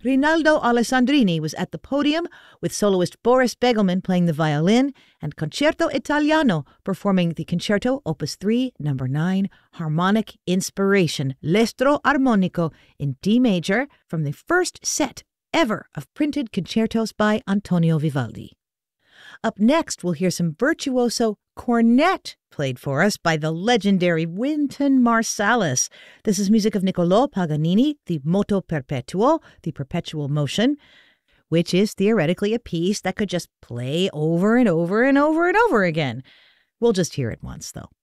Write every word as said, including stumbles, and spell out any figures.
Rinaldo Alessandrini was at the podium with soloist Boris Begelman playing the violin and Concerto Italiano performing the Concerto Opus three, number nine, Harmonic Inspiration, L'Estro Armonico in D major from the first set ever of printed concertos by Antonio Vivaldi. Up next, we'll hear some virtuoso cornet played for us by the legendary Wynton Marsalis. This is music of Niccolò Paganini, the Moto Perpetuo, the perpetual motion, which is theoretically a piece that could just play over and over and over and over again. We'll just hear it once, though.